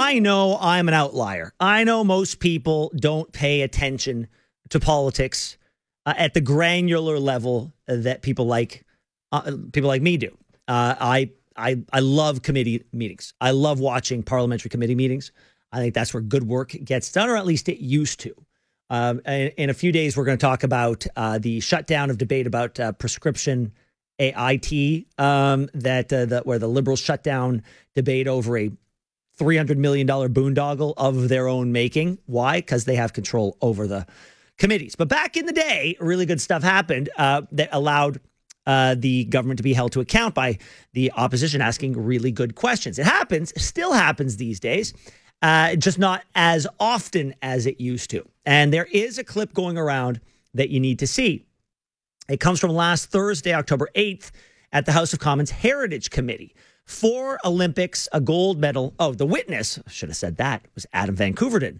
I know I'm an outlier. I know most people don't pay attention to politics at the granular level that people like me do. I love committee meetings. I love watching parliamentary committee meetings. I think that's where good work gets done, or at least it used to. In a few days, we're going to talk about the shutdown of debate about prescription AIT, where the Liberals shut down debate over a $300 million boondoggle of their own making. Why? Because they have control over the committees. But back in the day, really good stuff happened that allowed the government to be held to account by the opposition asking really good questions. It happens, still happens these days, just not as often as it used to. And there is a clip going around that you need to see. It comes from last Thursday, October 8th, at the House of Commons Heritage Committee. 4 Olympics, a gold medal. Oh, the witness, I should have said that, was Adam Van Couverden,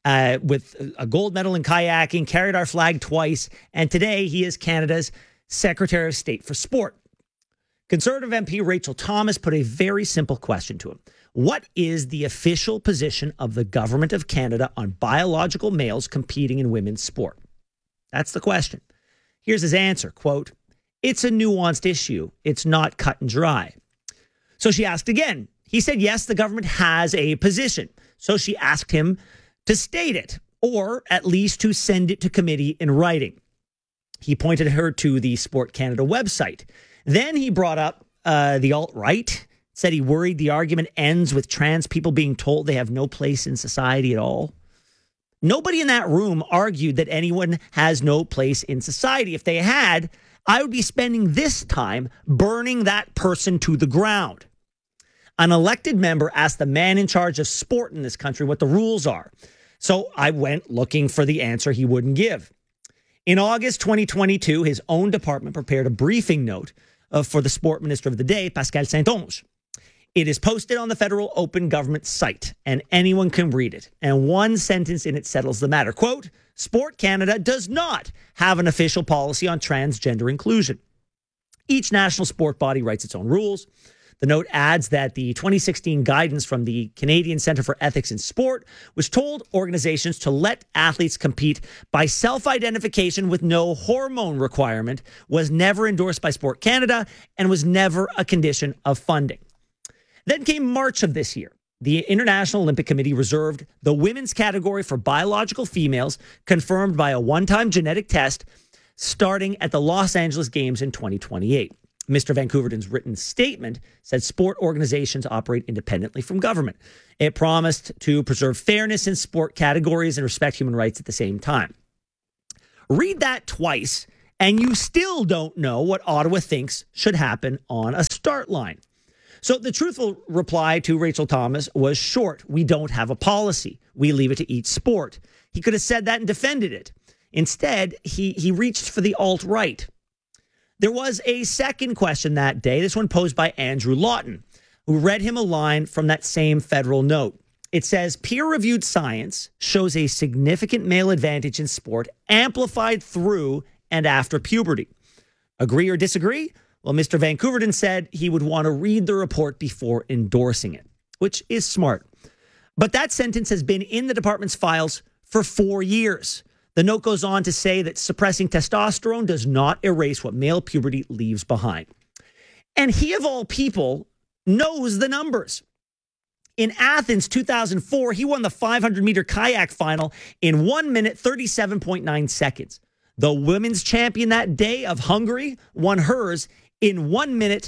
with a gold medal in kayaking, carried our flag twice, and today he is Canada's Secretary of State for Sport. Conservative MP Rachel Thomas put a very simple question to him. What is the official position of the Government of Canada on biological males competing in women's sport? That's the question. Here's his answer, quote, "It's a nuanced issue. It's not cut and dry." So she asked again. He said, yes, the government has a position. So she asked him to state it, or at least to send it to committee in writing. He pointed her to the Sport Canada website. Then he brought up the alt-right, said he worried the argument ends with trans people being told they have no place in society at all. Nobody in that room argued that anyone has no place in society. If they had, I would be spending this time burning that person to the ground. An elected member asked the man in charge of sport in this country what the rules are. So I went looking for the answer he wouldn't give. In August 2022, his own department prepared a briefing note for the sport minister of the day, Pascal Saint-Onge. It is posted on the federal open government site, and anyone can read it. And one sentence in it settles the matter. Quote, Sport Canada does not have an official policy on transgender inclusion. Each national sport body writes its own rules. The note adds that the 2016 guidance from the Canadian Centre for Ethics in Sport, which told organizations to let athletes compete by self-identification with no hormone requirement, was never endorsed by Sport Canada and was never a condition of funding. Then came March of this year. The International Olympic Committee reserved the women's category for biological females, confirmed by a one-time genetic test, starting at the Los Angeles Games in 2028. Mr. Van Couverden's written statement said sport organizations operate independently from government. It promised to preserve fairness in sport categories and respect human rights at the same time. Read that twice, and you still don't know what Ottawa thinks should happen on a start line. So the truthful reply to Rachel Thomas was short. We don't have a policy. We leave it to each sport. He could have said that and defended it. Instead, he reached for the alt-right. There was a second question that day, this one posed by Andrew Lawton, who read him a line from that same federal note. It says, peer-reviewed science shows a significant male advantage in sport amplified through and after puberty. Agree or disagree? Well, Mr. Van Couverden said he would want to read the report before endorsing it, which is smart. But that sentence has been in the department's files for 4 years. The note goes on to say that suppressing testosterone does not erase what male puberty leaves behind. And he, of all people, knows the numbers. In Athens 2004, he won the 500-meter kayak final in 1 minute, 37.9 seconds. The women's champion that day of Hungary won hers in 1 minute,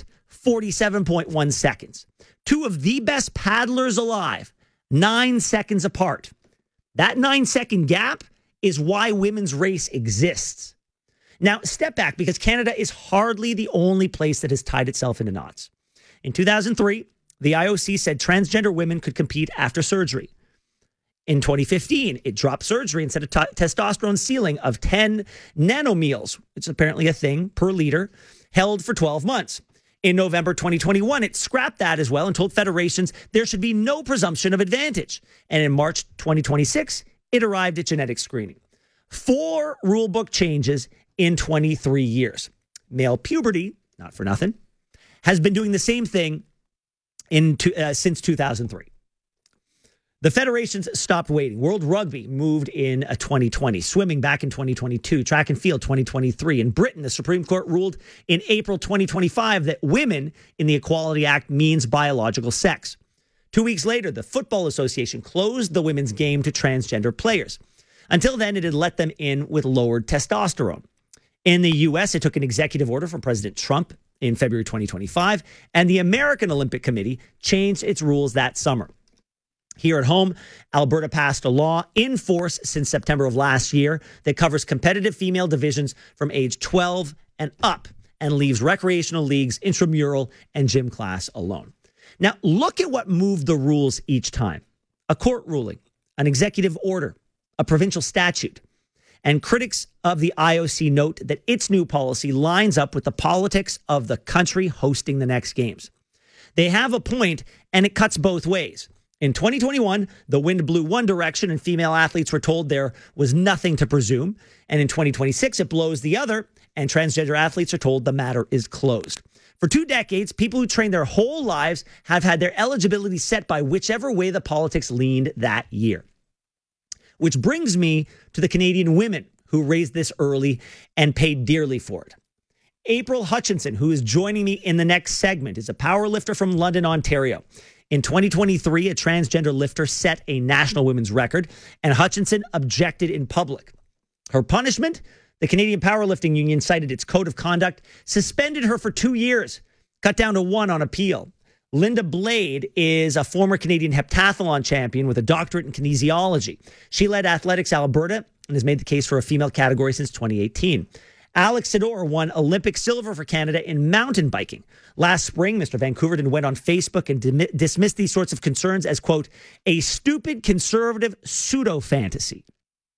47.1 seconds. Two of the best paddlers alive, 9 seconds apart. That 9-second gap is why women's race exists. Now, step back, because Canada is hardly the only place that has tied itself into knots. In 2003, the IOC said transgender women could compete after surgery. In 2015, it dropped surgery and set a testosterone ceiling of 10 nanomoles, which is apparently a thing, per liter, held for 12 months. In November 2021, it scrapped that as well and told federations there should be no presumption of advantage. And in March 2026, it arrived at genetic screening. 4 rulebook changes in 23 years. Male puberty, not for nothing, has been doing the same thing since 2003. The federations stopped waiting. World Rugby moved in 2020, swimming back in 2022, track and field 2023. In Britain, the Supreme Court ruled in April 2025 that women in the Equality Act means biological sex. 2 weeks later, the Football Association closed the women's game to transgender players. Until then, it had let them in with lowered testosterone. In the U.S., it took an executive order from President Trump in February 2025, and the American Olympic Committee changed its rules that summer. Here at home, Alberta passed a law in force since September of last year that covers competitive female divisions from age 12 and up and leaves recreational leagues, intramural, and gym class alone. Now, look at what moved the rules each time. A court ruling, an executive order, a provincial statute. And critics of the IOC note that its new policy lines up with the politics of the country hosting the next games. They have a point, and it cuts both ways. In 2021, the wind blew one direction and female athletes were told there was nothing to presume. And in 2026, it blows the other and transgender athletes are told the matter is closed. For 2 decades, people who train their whole lives have had their eligibility set by whichever way the politics leaned that year. Which brings me to the Canadian women who raised this early and paid dearly for it. April Hutchinson, who is joining me in the next segment, is a powerlifter from London, Ontario. In 2023, a transgender lifter set a national women's record, and Hutchinson objected in public. Her punishment? The Canadian Powerlifting Union cited its code of conduct, suspended her for 2 years, cut down to 1 on appeal. Linda Blade is a former Canadian heptathlon champion with a doctorate in kinesiology. She led Athletics Alberta and has made the case for a female category since 2018. Alex Sador won Olympic silver for Canada in mountain biking. Last spring, Mr. Vancouverton went on Facebook and dismissed these sorts of concerns as, quote, a stupid conservative pseudo-fantasy.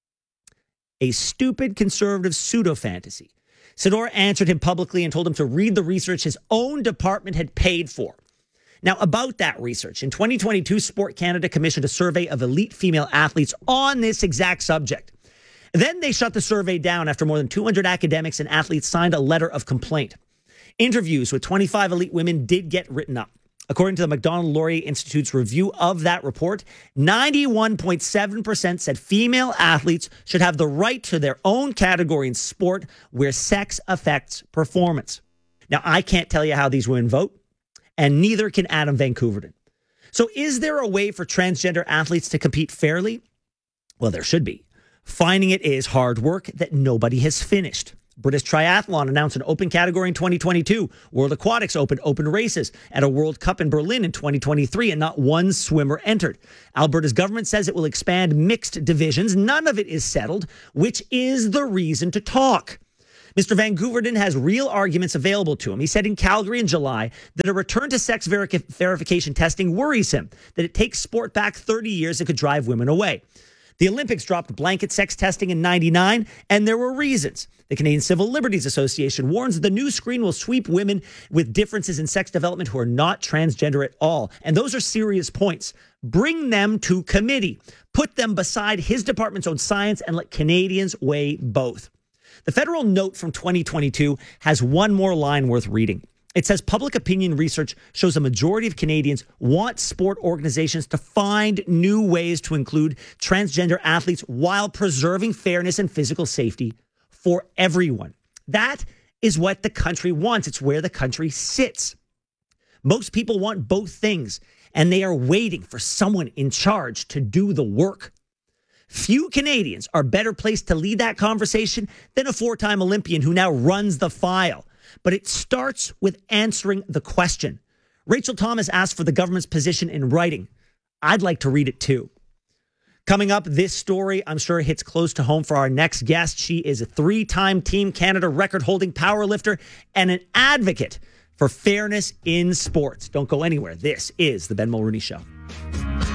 A stupid conservative pseudo-fantasy. Sador answered him publicly and told him to read the research his own department had paid for. Now, about that research, in 2022, Sport Canada commissioned a survey of elite female athletes on this exact subject. Then they shut the survey down after more than 200 academics and athletes signed a letter of complaint. Interviews with 25 elite women did get written up. According to the Macdonald-Laurier Institute's review of that report, 91.7% said female athletes should have the right to their own category in sport where sex affects performance. Now, I can't tell you how these women vote, and neither can Adam Vancouverton. So is there a way for transgender athletes to compete fairly? Well, there should be. Finding it is hard work that nobody has finished. British Triathlon announced an open category in 2022. World Aquatics opened open races at a World Cup in Berlin in 2023, and not one swimmer entered. Alberta's government says it will expand mixed divisions. None of it is settled, which is the reason to talk. Mr. Vancouverton has real arguments available to him. He said in Calgary in July that a return to sex verification testing worries him, that it takes sport back 30 years and could drive women away. The Olympics dropped blanket sex testing in 1999, and there were reasons. The Canadian Civil Liberties Association warns the new screen will sweep women with differences in sex development who are not transgender at all. And those are serious points. Bring them to committee. Put them beside his department's own science and let Canadians weigh both. The federal note from 2022 has one more line worth reading. It says public opinion research shows a majority of Canadians want sport organizations to find new ways to include transgender athletes while preserving fairness and physical safety for everyone. That is what the country wants. It's where the country sits. Most people want both things, and they are waiting for someone in charge to do the work. Few Canadians are better placed to lead that conversation than a 4-time Olympian who now runs the file. But it starts with answering the question. Rachel Thomas asked for the government's position in writing. I'd like to read it too. Coming up, this story, I'm sure, hits close to home for our next guest. She is a 3-time Team Canada record-holding powerlifter and an advocate for fairness in sports. Don't go anywhere. This is The Ben Mulrooney Show.